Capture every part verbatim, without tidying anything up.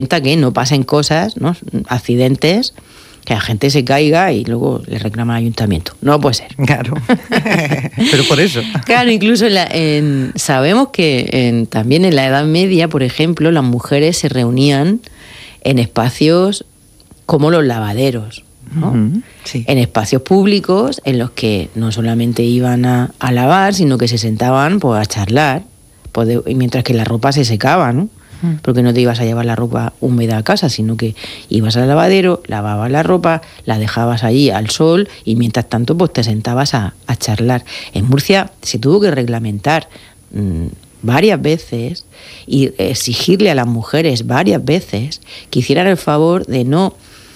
que no pasen cosas, ¿no? Accidentes, que la gente se caiga y luego le reclama al ayuntamiento. No puede ser. Claro, pero por eso. Claro, incluso en la, en, sabemos que en, también en la Edad Media, por ejemplo, las mujeres se reunían en espacios como los lavaderos, ¿no? Uh-huh, sí. En espacios públicos en los que no solamente iban a, a lavar, sino que se sentaban pues, a charlar, pues, de, mientras que la ropa se secaba, ¿no? Porque no te ibas a llevar la ropa húmeda a casa, sino que ibas al lavadero, lavabas la ropa, la dejabas allí al sol y mientras tanto pues te sentabas a, a charlar. En Murcia se tuvo que reglamentar mmm, varias veces y exigirle a las mujeres varias veces que hicieran el favor de no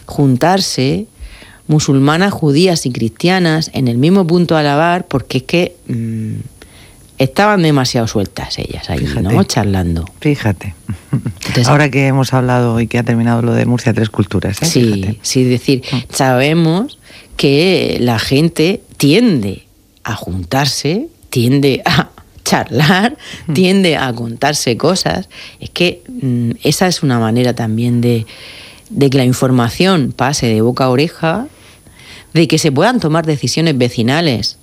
juntarse musulmanas, judías y cristianas en el mismo punto a lavar, porque es que mmm, estaban demasiado sueltas ellas ahí, fíjate, ¿no? Charlando. Fíjate. Entonces, ahora que hemos hablado y que ha terminado lo de Murcia Tres Culturas, ¿eh? Sí, fíjate. Sí, es decir, sabemos que la gente tiende a juntarse, tiende a charlar, tiende a contarse cosas. Es que mmm, esa es una manera también de, de que la información pase de boca a oreja, de que se puedan tomar decisiones vecinales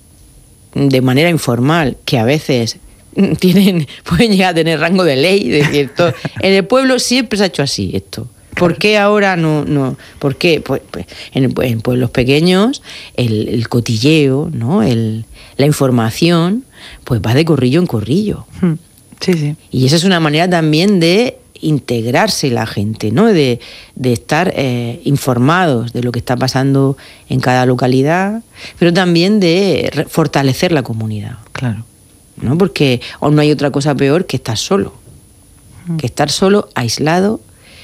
de manera informal, que a veces tienen, pueden llegar a tener rango de ley, de cierto. En el pueblo siempre se ha hecho así esto. ¿Por qué ahora no? no ¿Por qué? Pues, pues en, en pueblos pequeños el, el cotilleo, ¿no? El, la información, pues va de corrillo en corrillo. Sí, sí. Y esa es una manera también de integrarse la gente, ¿no? De, de estar eh, informados de lo que está pasando en cada localidad, pero también de re- fortalecer la comunidad. Claro. ¿No? Porque o no hay otra cosa peor que estar solo. Mm. Que estar solo, aislado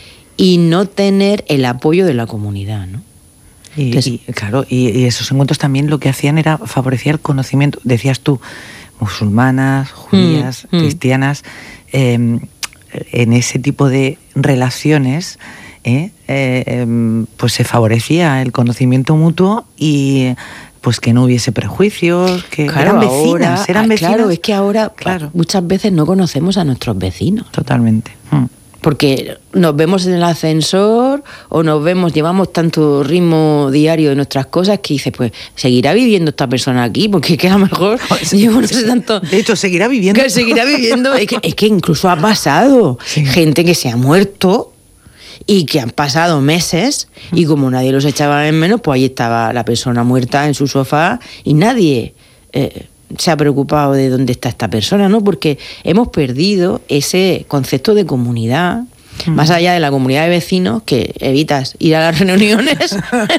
y no tener el apoyo de la comunidad, ¿no? Y, Entonces, y claro, y, y esos encuentros también lo que hacían era favorecer el conocimiento, decías tú, musulmanas, judías, mm, cristianas, eh, en ese tipo de relaciones ¿eh? Eh, eh, pues se favorecía el conocimiento mutuo y pues que no hubiese prejuicios, que claro, eran vecinas, ahora, eran vecinas. Claro, es que ahora claro. muchas veces no conocemos a nuestros vecinos. Totalmente. Hmm. Porque nos vemos en el ascensor o nos vemos, llevamos tanto ritmo diario de nuestras cosas que dices, pues, ¿seguirá viviendo esta persona aquí? Porque es que a lo mejor llevo no sé tanto... De hecho, ¿seguirá viviendo? Que seguirá viviendo. Es que, es que incluso ha pasado sí. gente que se ha muerto y que han pasado meses y como nadie los echaba en menos, pues ahí estaba la persona muerta en su sofá y nadie... Eh, se ha preocupado de dónde está esta persona, ¿no? Porque hemos perdido ese concepto de comunidad, mm. más allá de la comunidad de vecinos, que evitas ir a las reuniones,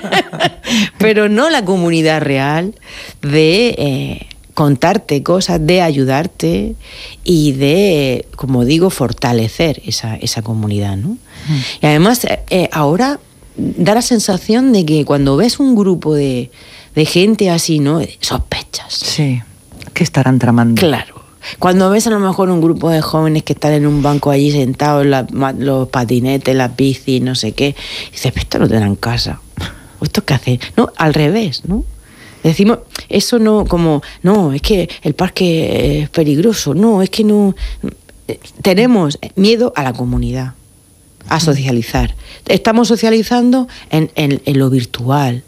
pero no la comunidad real de eh, contarte cosas, de ayudarte y de, como digo, fortalecer esa, esa comunidad, ¿no? Mm. Y además, eh, ahora da la sensación de que cuando ves un grupo de, de gente así, ¿no? Sospechas. Sí. ¿Qué estarán tramando? Claro. Cuando ves a lo mejor un grupo de jóvenes que están en un banco allí sentados, la, los patinetes, las bicis, no sé qué, y dices, esto no tendrán casa. ¿O esto qué hace? No, al revés, ¿no? Decimos, eso no, como, no, es que el parque es peligroso, no, es que no... Tenemos miedo a la comunidad, a socializar. Estamos socializando en, en, en lo virtual,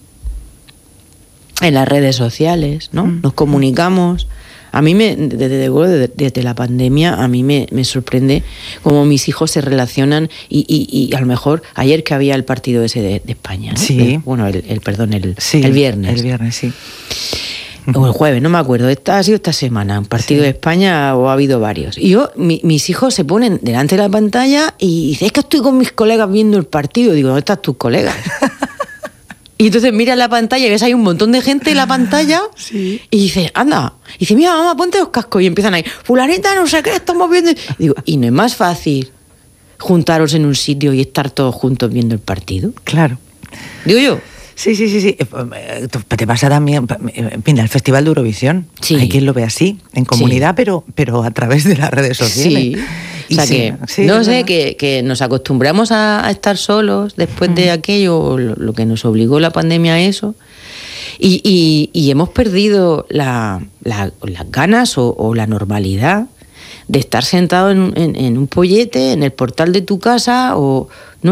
en las redes sociales, ¿no? Mm. Nos comunicamos. A mí, me, desde, desde, desde la pandemia, a mí me, me sorprende cómo mis hijos se relacionan y, y, y a lo mejor ayer que había el partido ese de, de España, ¿no? Sí. El, bueno, el, el perdón, el, sí, el viernes. El viernes, sí. O el jueves, no me acuerdo. Esta, ha sido esta semana, un partido sí. de España o ha habido varios. Y yo, mi, mis hijos se ponen delante de la pantalla y dicen, es que estoy con mis colegas viendo el partido. Digo, ¿dónde están tus colegas? Y entonces miras la pantalla y ves ahí un montón de gente en la pantalla sí. y dices, anda. Y dices, mira, mamá, ponte los cascos. Y empiezan ahí, fulanita, no sé qué, estamos viendo. Y digo, ¿y no es más fácil juntaros en un sitio y estar todos juntos viendo el partido? Claro. Digo yo. Sí, sí, sí, sí. Te pasa también, mira, el Festival de Eurovisión. Sí. Hay quien lo ve así, en comunidad, sí. pero, pero a través de las redes sociales. Sí. O sea sí, que, sí, no sé, que, que nos acostumbramos a, a estar solos después mm. de aquello, lo, lo que nos obligó la pandemia a eso, y, y, y hemos perdido la, la, las ganas o, o la normalidad de estar sentado en, en, en un pollete, en el portal de tu casa o...